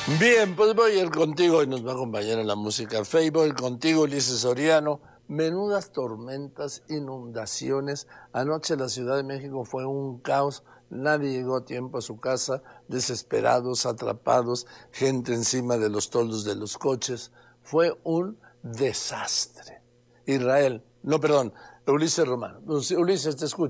Bien, pues voy a ir contigo y nos va a acompañar en la música Fable, contigo Ulises Soriano. Menudas tormentas, inundaciones. Anoche la Ciudad de México fue un caos. Nadie llegó a tiempo a su casa, desesperados, atrapados, gente encima de los toldos de los coches. Fue un desastre. Israel, no, perdón, Ulises Romano. Ulises, te escucho.